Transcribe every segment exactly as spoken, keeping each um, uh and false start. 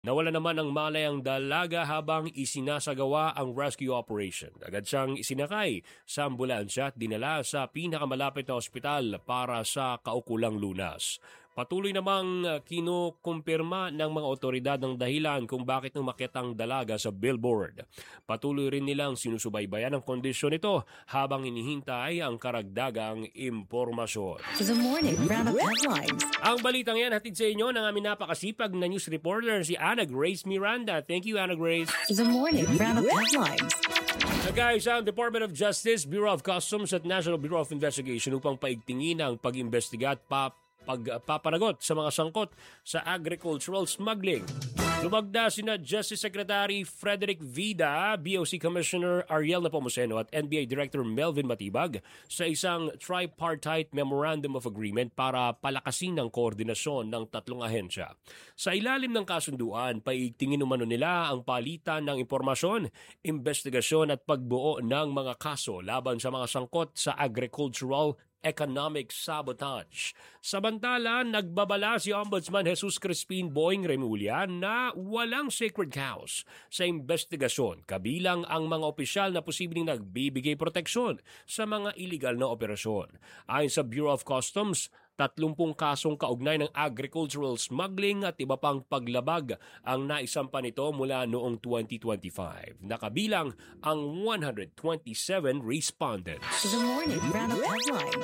Nawala naman ng malay ang dalaga habang isinasagawa ang rescue operation. Agad siyang isinakay sa ambulansya at dinala sa pinakamalapit na ospital para sa kaukulang lunas. Patuloy namang kinukumpirma ng mga otoridad ng dahilan kung bakit umakyat ang dalaga sa billboard. Patuloy rin nilang sinusubaybayan ang kondisyon nito habang inihintay ang karagdagang impormasyon. The morning round of headlines. Ang balitang yan hatid sa inyo ng aming napakasipag na news reporter si Ana Grace Miranda. Thank you, Ana Grace. The morning round of headlines. Nag-aayos ang Department of Justice, Bureau of Customs at National Bureau of Investigation upang paigtingin ang pag-imbestiga at pa pagpapanagot sa mga sangkot sa agricultural smuggling. Lumagda sina Justice Secretary Frederick Vida, B O C Commissioner Ariel Nepomuceno at N B A Director Melvin Matibag sa isang tripartite Memorandum of Agreement para palakasin ang koordinasyon ng tatlong ahensya. Sa ilalim ng kasunduan, paigtingin umano nila ang palitan ng impormasyon, investigasyon at pagbuo ng mga kaso laban sa mga sangkot sa agricultural economic sabotage. Samantala, nagbabala si Ombudsman Jesus Crispin Boying Remulla na walang sacred cows sa investigasyon, kabilang ang mga opisyal na posibleng nagbibigay proteksyon sa mga iligal na operasyon. Ayon sa Bureau of Customs, tatlumpung kasong kaugnay ng agricultural smuggling at iba pang paglabag ang naisampa nito mula noong twenty twenty-five. Nakabilang ang one hundred twenty-seven respondents. The morning round of headlines.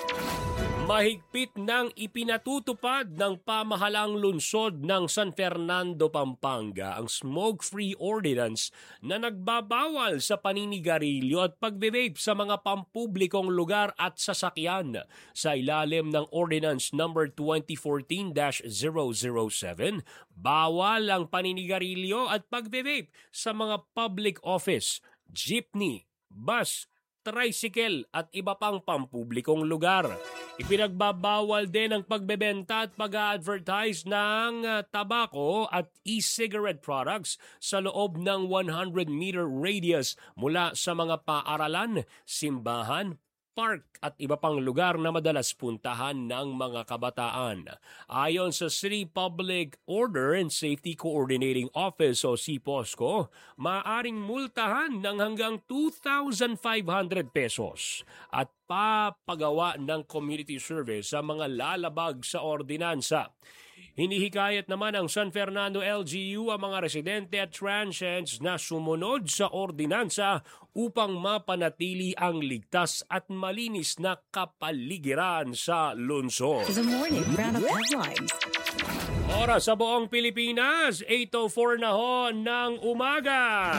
Mahigpit nang ipinatutupad ng pamahalang lungsod ng San Fernando, Pampanga ang smoke-free ordinance na nagbabawal sa paninigarilyo at pagbe-vape sa mga pampublikong lugar at sasakyan. Sa ilalim ng Ordinance number twenty fourteen dash zero zero seven, bawal ang paninigarilyo at pagbe-vape sa mga public office, jeepney, bus, tricycle at iba pang pampublikong lugar. Ipinagbabawal din ang pagbebenta at pag-a-advertise ng uh, tabako at e-cigarette products sa loob ng one hundred meter radius mula sa mga paaralan, simbahan, park at iba pang lugar na madalas puntahan ng mga kabataan. Ayon sa City Public Order and Safety Coordinating Office o C P O S C O, maaaring multahan ng hanggang two thousand five hundred pesos at papagawa ng community service sa mga lalabag sa ordinansa. Hinihikayat naman ang San Fernando L G U ang mga residente at transients na sumunod sa ordinansa upang mapanatili ang ligtas at malinis na kapaligiran sa lungsod. The morning round of headlines. Oras sa buong Pilipinas, eight oh four na ho ng umaga.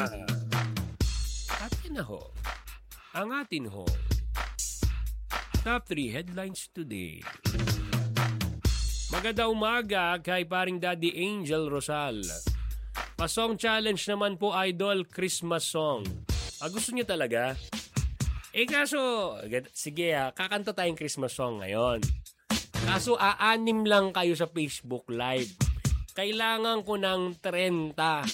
Atin na ho, ang atin ho, top three headlines today. Maganda umaga kay paring Daddy Angel Rosal. Pa-song challenge naman po, Idol, Christmas song. Ah, gusto niyo talaga? Eh kaso, sige ha, kakanta tayong Christmas song ngayon. Kaso aanim lang kayo sa Facebook Live. Kailangan ko ng thirty.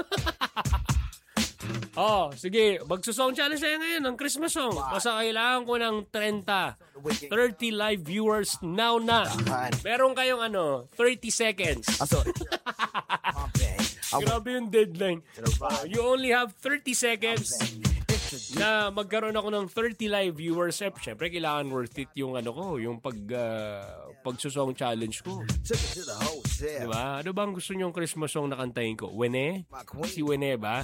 Oh, sige, magsusong challenge tayo ngayon ng Christmas song. Kasi kailangan ko ng thirty. thirty live viewers now na. Meron kayong ano, thirty seconds. Grabe yung deadline. Uh, you only have thirty seconds na magkaroon ako ng thirty live viewers. Eh, syempre, kailangan worth it yung ano ko, yung pag, uh, pagsusong challenge ko. Diba? Ano bang gusto nyong Christmas song na kantahin ko? Wene? Si Wene ba?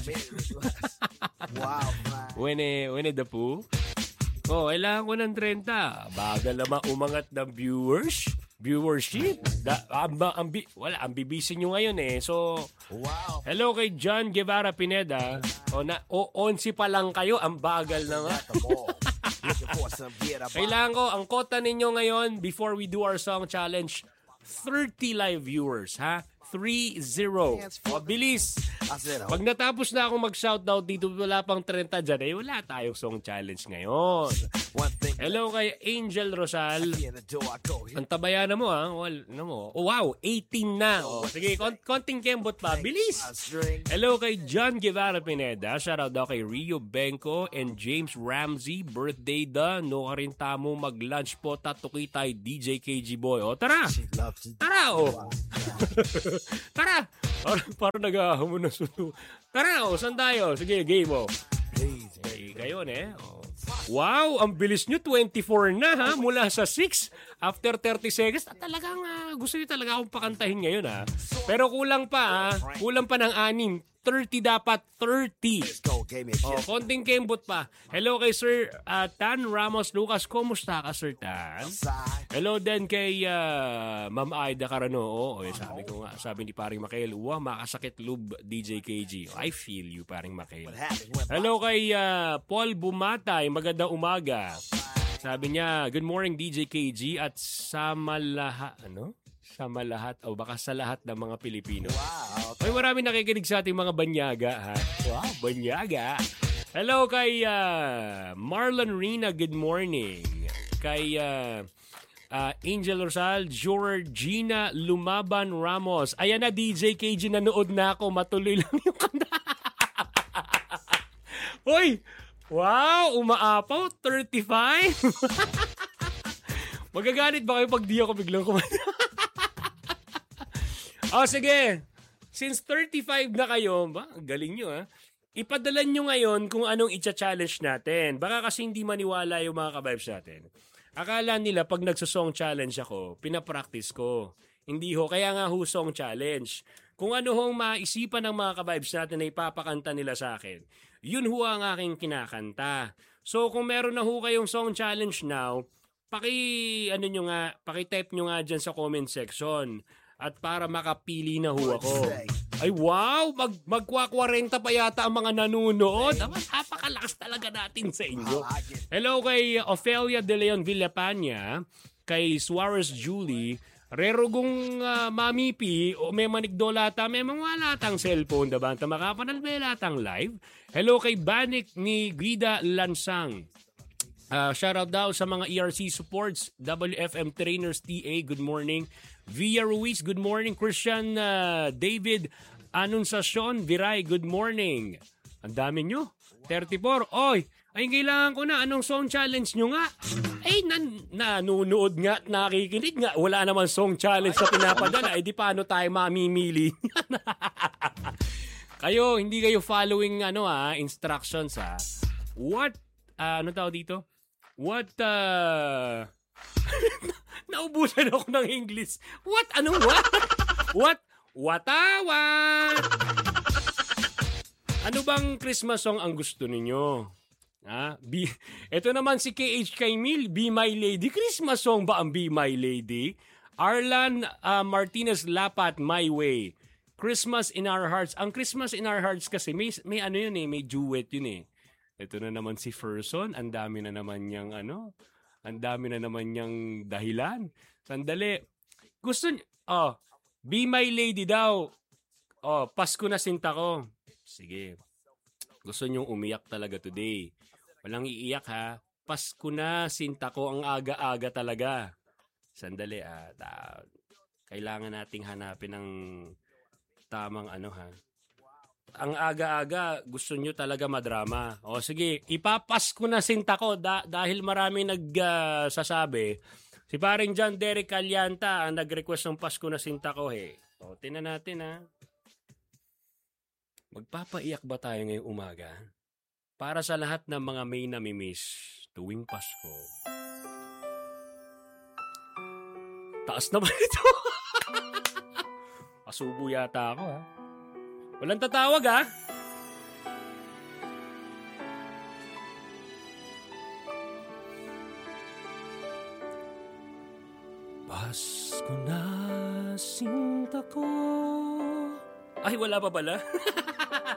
Wene, Wene the Pooh? Oh, kailangan ko ng thirty. Bagal naman umangat ng viewers. Viewership. Da, ang, ang, wala, ang bibisi nyo ngayon eh. So, wow. Hello kay John Guevara Pineda. O, na, o onsi pa lang kayo, ang bagal na nga. Kailangan ko, ang kota ninyo ngayon, before we do our song challenge, thirty live viewers, ha? three zero. O, bilis. Pag natapos na akong mag-shoutout dito, wala pang thirty dyan, eh, wala tayong song challenge ngayon. Hello kay Angel Rosal. Ang tabaya na mo, ha? Well, ano mo? Oh, wow, eighteen na. Oh, sige, kont- konting kembot pa. Bilis! Hello kay John Guevara Pineda. Shoutout daw kay Rio Benko and James Ramsey. Birthday da. No ka rin tamo mag-lunch po. Tatuki tayo D J K G Boy. O, tara! Tara, oh! Tara! Parang, parang nag-ahamon na suno. Tara, o, saan tayo? Sige, game, o. Okay, gayon, eh. O. Wow, ang bilis nyo, twenty-four na, ha? Mula sa six, after thirty seconds. Ah, talagang uh, gusto nyo talaga akong pakantahin ngayon, ha? Pero kulang pa, ha? Kulang pa ng anim. thirty dapat, thirty. Oh, konting kembot pa. Hello kay Sir uh, Tan Ramos Lucas. Kumusta ka, Sir Tan? Hello din kay uh, Ma'am Aida Carano. Oh, eh, sabi ko nga, sabi ni Paring Makael, wah, makasakit lube D J K G. I feel you, Paring Makael. Hello kay uh, Paul Bumatay. Magandang umaga. Sabi niya, good morning D J K G at sa malaha, ano? Sa malahat o baka sa lahat ng mga Pilipino. Wow, okay. May marami nakikinig sa ating mga banyaga, ha? Wow, banyaga. Hello kay uh, Marlon Rina, good morning. Kay uh, uh, Angel Rosal, Georgina Lumaban Ramos. Ayan na, D J K G, nanood na ako. Matuloy lang yung kanta. Hoy! Wow! Umaapaw! thirty-five? Magagalit ba kayo pag di ako biglang kumanta? Oh, sige. Since thirty-five na kayo, ba, galing nyo, ha? Ipadala nyo ngayon kung anong i-challenge natin. Baka kasi hindi maniwala yung mga ka-vibes natin. Akala nila pag nagsosong challenge ako, pinapractice ko. Hindi ho, kaya nga ho song challenge. Kung ano hong maisipan ng mga ka-vibes natin na ipapakanta nila sa akin, yun ho ang aking kinakanta. So kung meron na ho kayong song challenge now, paki, ano nyo nga, paki-type nyo nga dyan sa comment section. At para makapili na ho ako. Ay wow, mag magkwa-kwarenta pa yata ang mga nanunood. Napakalakas talaga natin sa inyo. Hello kay Ofelia De Leon Villapania, kay Suarez Julie, Rerugong uh, Mami P, o may manigdolata, may mga latang cellphone, diba? Makapanal may latang live. Hello kay Banik ni Guida Lansang. Uh, shoutout daw sa mga E R C supports, W F M Trainers T A, good morning. Via Ruiz, good morning. Christian uh, David Anunciacion Viray, good morning. Ang dami nyo. thirty-four. Oy, ay kailangan ko na. Anong song challenge nyo nga? Ay, nan nanunood nga at nakikinig nga. Wala naman song challenge sa pinapadala. Eh, di paano tayo mamimili? Kayo, hindi kayo following ano ha, instructions ha. What, uh, ano tawag dito? What, uh... Naubusan ako ng English. What? Anong what? What? Watawat! Ano bang Christmas song ang gusto ninyo? Ha? Be, ito naman si K H Kaimil, Be My Lady. Christmas song ba ang Be My Lady? Arlan uh, Martinez Lapat, My Way. Christmas in Our Hearts. Ang Christmas in Our Hearts kasi may, may ano yun eh, may duet yun eh. Ito na naman si Ferson, ang dami na naman niyang ano, ang dami na naman niyang dahilan. Sandali. Gusto niyo, oh, Be My Lady daw. Oh, Pasko na sinta ko. Sige. Gusto niyong umiyak talaga today. Walang iiyak ha. Pasko na sinta ko, ang aga-aga talaga. Sandali ah. Ta- kailangan nating hanapin ng tamang ano ha. Ang aga-aga, gusto nyo talaga madrama. O sige, ipapasko na sinta ko da- dahil marami nagsasabi. Uh, si paring John Derek Calyanta ang nag-request ng Pasko na sinta ko. Eh. O, tinan natin ha. Magpapaiyak ba tayo ngayong umaga? Para sa lahat ng mga may namimiss tuwing Pasko. Taas naman ito. Pasubo yata ako ha. Walang tatawag, ha? Pasko na sinta ko. Ay, wala pa pala.